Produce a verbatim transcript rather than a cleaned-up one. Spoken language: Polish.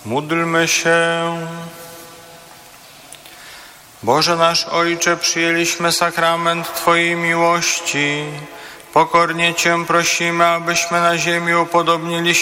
Módlmy się. Boże nasz Ojcze, przyjęliśmy sakrament Twojej miłości. Pokornie Cię prosimy, abyśmy na ziemi upodobnili